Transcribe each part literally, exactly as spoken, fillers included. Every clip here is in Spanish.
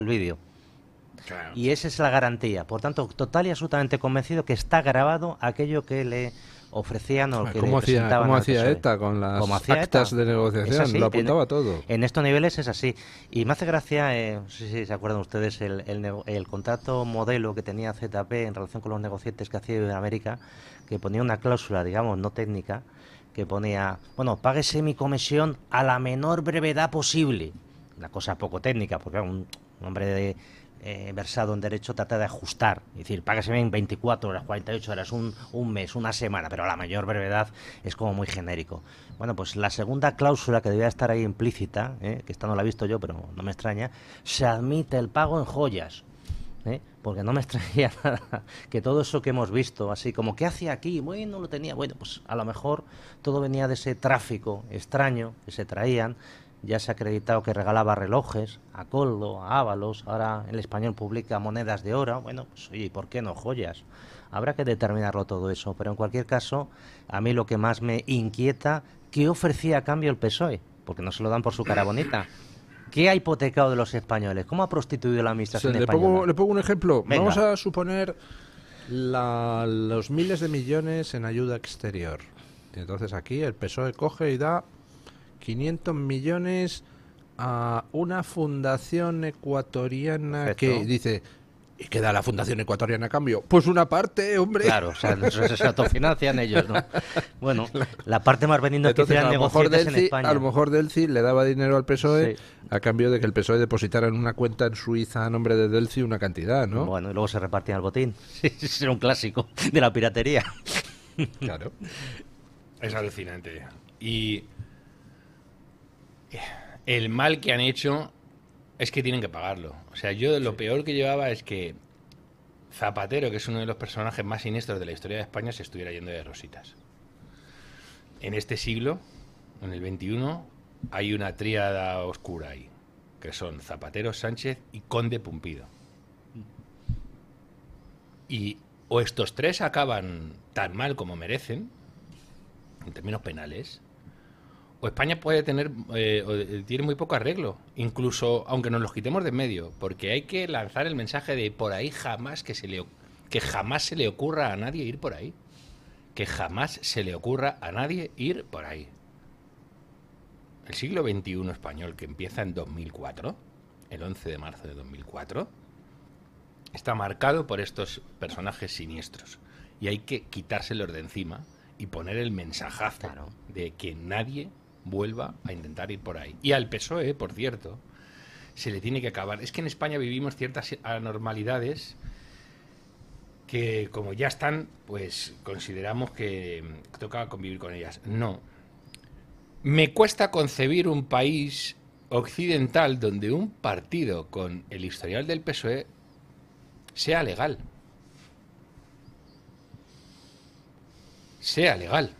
el vídeo. Claro. Y esa es la garantía. Por tanto, total y absolutamente convencido que está grabado aquello que le ofrecían o que ¿Cómo le hacía, presentaban cómo al hacía P S O E. ETA con las Como hacía actas ETA. de Es negociación? así, Lo en, apuntaba todo. en estos niveles es así. Y me hace gracia, eh, no sé si se acuerdan ustedes, el, el, nego- el contrato modelo que tenía Z P en relación con los negociantes que hacía en América, que ponía una cláusula, digamos, no técnica, que ponía, bueno, páguese mi comisión a la menor brevedad posible. Una cosa poco técnica, porque un, un hombre de, eh, versado en derecho trata de ajustar, es decir, págase en veinticuatro horas, cuarenta y ocho horas, un, un mes, una semana, pero a la mayor brevedad es como muy genérico. Bueno, pues la segunda cláusula que debía estar ahí implícita, ¿eh? que esta no la he visto yo, pero no me extraña, se admite el pago en joyas. ¿Eh? Porque no me extrañaría nada que todo eso que hemos visto, así como ¿qué hacía aquí? Bueno, lo tenía, bueno, pues a lo mejor todo venía de ese tráfico extraño que se traían. Ya se ha acreditado que regalaba relojes a Coldo, a Ábalos, ahora el Español publica monedas de oro. Bueno, pues oye, ¿y por qué no joyas? Habrá que determinarlo todo eso, pero en cualquier caso, a mí lo que más me inquieta, ¿qué ofrecía a cambio el P S O E? Porque no se lo dan por su cara bonita. ¿Qué ha hipotecado de los españoles? ¿Cómo ha prostituido la O administración sea, le, española? pongo, le pongo un ejemplo. Venga. Vamos a suponer la- los miles de millones en ayuda exterior. Y entonces aquí el P S O E coge y da quinientos millones a una fundación ecuatoriana. Perfecto. Que dice, ¿y qué da la fundación ecuatoriana a cambio? Pues una parte, hombre. Claro, o sea, se, se autofinancian ellos, ¿no? Bueno, la parte más benéfica es que Entonces, hicieran a lo, mejor negociantes en Delci, España. a lo mejor Delci le daba dinero al P S O E Sí. a cambio de que el P S O E depositara en una cuenta en Suiza a nombre de Delci una cantidad, ¿no? Bueno, y luego se repartían el botín. Sí, ese era un clásico de la piratería. Claro. Es alucinante. Y el mal que han hecho es que tienen que pagarlo. O sea, yo lo peor que llevaba es que Zapatero, que es uno de los personajes más siniestros de la historia de España, se estuviera yendo de rositas. En este siglo, en el veintiuno, hay una tríada oscura ahí, que son Zapatero, Sánchez y Conde Pumpido. Y o estos tres acaban tan mal como merecen, en términos penales, o España puede tener eh, o tiene muy poco arreglo, incluso aunque nos los quitemos de en medio, porque hay que lanzar el mensaje de por ahí jamás que se le que jamás se le ocurra a nadie ir por ahí, que jamás se le ocurra a nadie ir por ahí. El siglo veintiuno español, que empieza en dos mil cuatro, el once de marzo de dos mil cuatro, está marcado por estos personajes siniestros y hay que quitárselos de encima y poner el mensajazo Claro. de que nadie vuelva a intentar ir por ahí. Y al P S O E, por cierto, se le tiene que acabar. Es que en España vivimos ciertas anormalidades que, como ya están, pues consideramos que toca convivir con ellas. No. Me cuesta concebir un país occidental donde un partido con el historial del P S O E sea legal. Sea legal.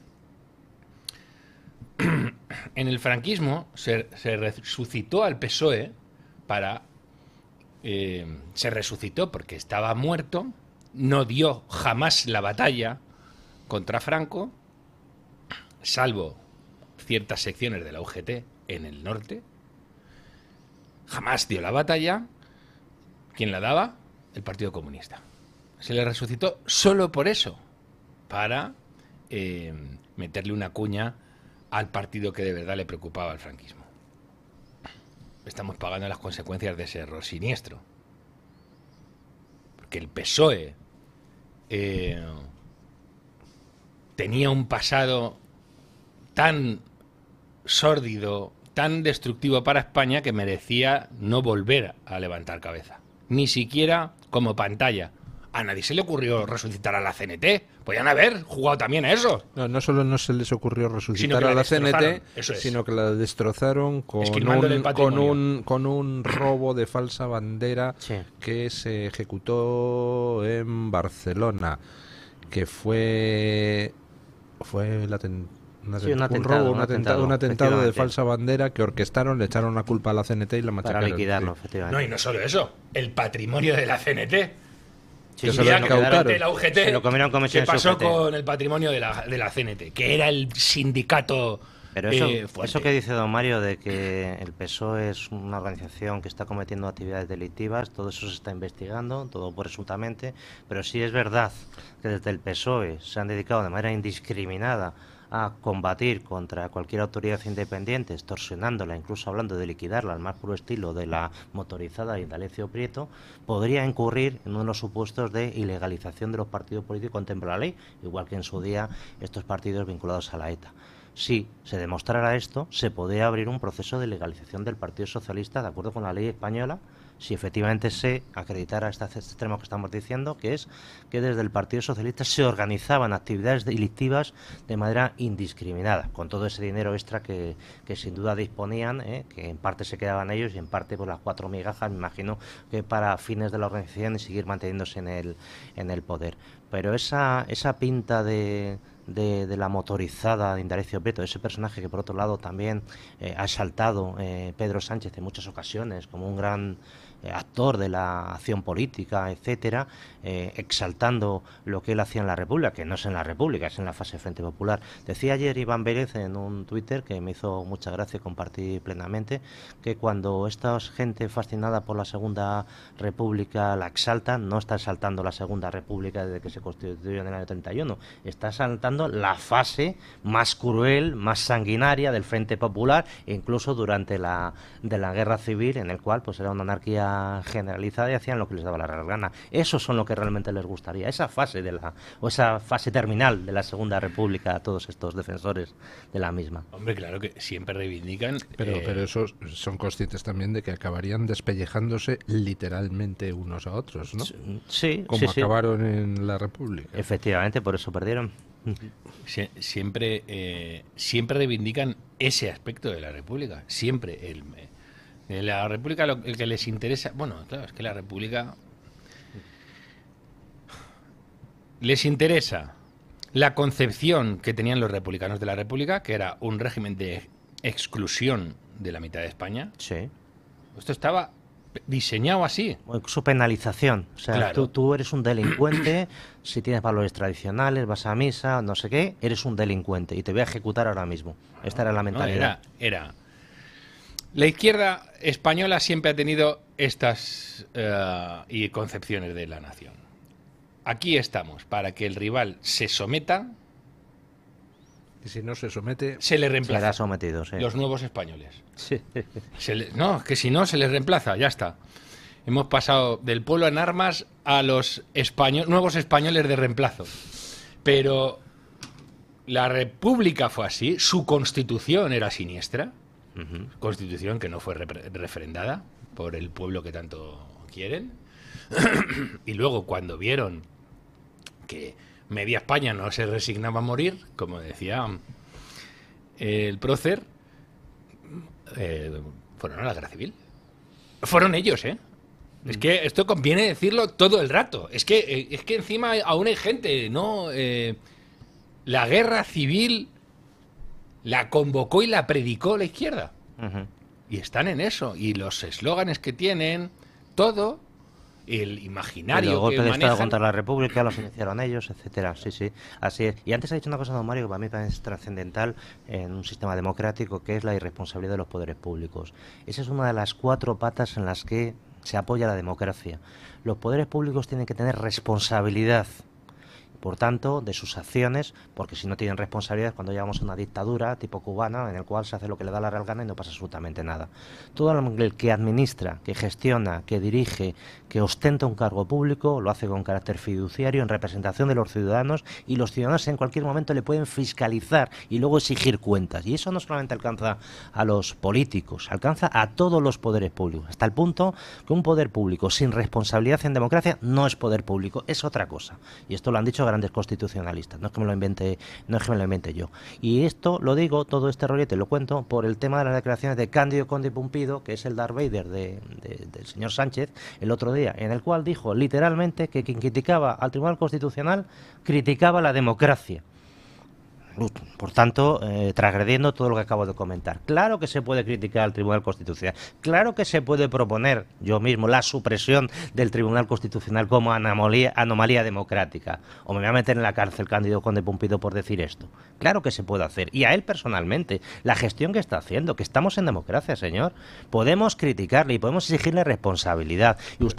En el franquismo se, se resucitó al P S O E para... Eh, se resucitó porque estaba muerto, no dio jamás la batalla contra Franco, salvo ciertas secciones de la U G T en el norte. Jamás dio la batalla. ¿Quién la daba? El Partido Comunista. Se le resucitó solo por eso, para eh, meterle una cuña al partido que de verdad le preocupaba al franquismo. Estamos pagando las consecuencias de ese error siniestro. Porque el P S O E eh, tenía un pasado tan sórdido, tan destructivo para España, que merecía no volver a levantar cabeza. Ni siquiera como pantalla. A nadie se le ocurrió resucitar a la C N T. Podían haber jugado también a eso. No, no solo no se les ocurrió Sino resucitar que a la la C N T, destrozaron, eso es. sino que la destrozaron con Esquilmándole el un, con, patrimonio. un, con un robo de falsa bandera Sí. que se ejecutó en Barcelona, que fue fue el aten- un, Sí, un atent- un atentado, robo, un un atentado, atentado, un atentado de efectivamente. falsa bandera que orquestaron, le echaron la culpa a la C N T y la Para machacaron. liquidarlo, Sí. efectivamente. No, y no solo eso. El patrimonio de la C N T. Sí, que sí, se sí, lo no incautaron. quedaron- La U G T. Se lo comieron ¿Qué comisiones pasó U G T. con el patrimonio de la, de la C N T? Que era el sindicato Pero eso, eh, fuerte. eso que dice don Mario de que el P S O E es una organización que está cometiendo actividades delictivas, todo eso se está investigando, todo presuntamente, pero sí es verdad que desde el P S O E se han dedicado de manera indiscriminada a combatir contra cualquier autoridad independiente, extorsionándola, incluso hablando de liquidarla al más puro estilo de la motorizada Indalecio Prieto, podría incurrir en uno de los supuestos de ilegalización de los partidos políticos contempla la ley, igual que en su día estos partidos vinculados a la ETA. Si se demostrara esto, se podría abrir un proceso de legalización del Partido Socialista de acuerdo con la ley española, si efectivamente se acreditara este extremo que estamos diciendo, que es que desde el Partido Socialista se organizaban actividades delictivas de manera indiscriminada, con todo ese dinero extra que, que sin duda disponían, ¿eh? que en parte se quedaban ellos y en parte por las cuatro migajas, me imagino que para fines de la organización y seguir manteniéndose en el, en el poder. Pero esa, esa pinta de... De, de la motorizada de Indalecio Prieto, ese personaje que por otro lado también eh, ha exaltado eh, Pedro Sánchez en muchas ocasiones como un gran eh, actor de la acción política, etcétera, eh, exaltando lo que él hacía en la República, que no es en la República, es en la fase Frente Popular. Decía ayer Iván Vélez en un Twitter, que me hizo mucha gracia y compartí plenamente, que cuando esta gente fascinada por la Segunda República la exaltan, no está exaltando la Segunda República desde que se constituyó en el año treinta y uno, está exaltando la fase más cruel, más sanguinaria del Frente Popular, incluso durante la de la Guerra Civil, en el cual pues era una anarquía generalizada y hacían lo que les daba la gana. Esos son lo que realmente les gustaría, esa fase de la o esa fase terminal de la Segunda República a todos estos defensores de la misma. Hombre, claro que siempre reivindican. Pero, eh, pero esos son conscientes también de que acabarían despellejándose literalmente unos a otros, ¿no? Sí, Como sí, sí. acabaron en la República. Efectivamente, por eso perdieron. Sie- siempre eh, siempre reivindican ese aspecto de la República, siempre el, eh, la República lo el que les interesa, bueno, claro, es que la República les interesa la concepción que tenían los republicanos de la República, que era un régimen de exclusión de la mitad de España. Sí. Esto estaba diseñado así. Su penalización. O sea, Claro. tú, tú eres un delincuente, si tienes valores tradicionales, vas a misa, no sé qué, eres un delincuente y te voy a ejecutar ahora mismo. Esta era la No, mentalidad. era, era. La izquierda española siempre ha tenido estas eh, y concepciones de la nación. Aquí estamos para que el rival se someta, Y si no se somete, se le Será reemplaza. sometido, sí. Los nuevos españoles. Sí. Se le- no, que si no, se les reemplaza, ya está. Hemos pasado del pueblo en armas a los español- nuevos españoles de reemplazo. Pero la República fue así, su constitución era siniestra, Ujú. constitución que no fue repre- refrendada por el pueblo que tanto quieren. Y luego cuando vieron que media España no se resignaba a morir, como decía el prócer, eh, fueron a la guerra civil. Fueron ellos, ¿eh? Es que esto conviene decirlo todo el rato. Es que, eh, es que encima aún hay gente, ¿no? Eh, la guerra civil la convocó y la predicó la izquierda. Ujú. Y están en eso. Y los eslóganes que tienen, todo, el Y imaginario los que golpes de Estado manejan. contra la República los iniciaron ellos, etcétera. Sí, sí, así es. Y antes ha dicho una cosa, don Mario, que para mí también es trascendental en un sistema democrático, que es la irresponsabilidad de los poderes públicos. Esa es una de las cuatro patas en las que se apoya la democracia. Los poderes públicos tienen que tener responsabilidad, por tanto, de sus acciones, porque si no tienen responsabilidad, cuando llegamos a una dictadura tipo cubana, en el cual se hace lo que le da la real gana y no pasa absolutamente nada. Todo el que administra, que gestiona, que dirige, que ostenta un cargo público, lo hace con carácter fiduciario, en representación de los ciudadanos, y los ciudadanos en cualquier momento le pueden fiscalizar y luego exigir cuentas. Y eso no solamente alcanza a los políticos, alcanza a todos los poderes públicos, hasta el punto que un poder público sin responsabilidad en democracia no es poder público, es otra cosa. Y esto lo han dicho grandes constitucionalistas, no es que me lo invente, no es que me lo invente yo. Y esto lo digo, todo este rollete lo cuento por el tema de las declaraciones de Cándido Conde Pumpido, que es el Darth Vader de, de, del señor Sánchez, el otro día, en el cual dijo literalmente que quien criticaba al Tribunal Constitucional criticaba la democracia. Por tanto, eh, transgrediendo todo lo que acabo de comentar. Claro que se puede criticar al Tribunal Constitucional. Claro que se puede proponer yo mismo la supresión del Tribunal Constitucional como anomalía, anomalía democrática. O me voy a meter en la cárcel Cándido Conde Pumpido por decir esto. Claro que se puede hacer. Y a él personalmente, la gestión que está haciendo, que estamos en democracia, señor. Podemos criticarle y podemos exigirle responsabilidad. Y usted